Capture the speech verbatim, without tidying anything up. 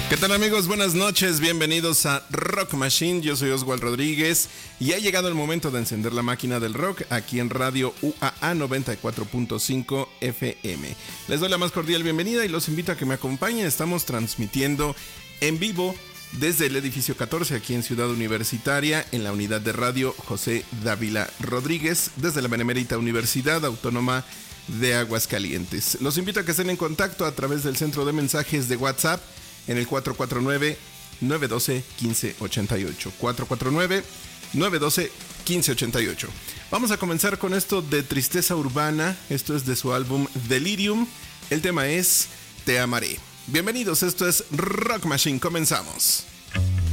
¿Qué tal, amigos? Buenas noches, bienvenidos a Rock Machine. Yo soy Oswald Rodríguez y ha llegado el momento de encender la máquina del rock aquí en Radio U A A noventa y cuatro punto cinco F M. Les doy la más cordial bienvenida y los invito a que me acompañen. Estamos transmitiendo en vivo desde el edificio catorce aquí en Ciudad Universitaria, en la unidad de radio José Dávila Rodríguez, desde la Benemérita Universidad Autónoma de Aguascalientes. Los invito a que estén en contacto a través del centro de mensajes de WhatsApp en el cuatro cuatro nueve, nueve uno dos, uno cinco ocho ocho. cuatro cuatro nueve, nueve uno dos, uno cinco ocho ocho. Vamos a comenzar con esto de Tristeza Urbana. Esto es de su álbum Delirium. El tema es Te Amaré. Bienvenidos, esto es Rock Machine. Comenzamos.